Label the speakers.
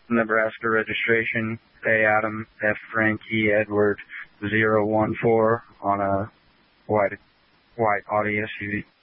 Speaker 1: Nebraska registration, A Adam F Frankie Edward 014 on a white Audi SUV.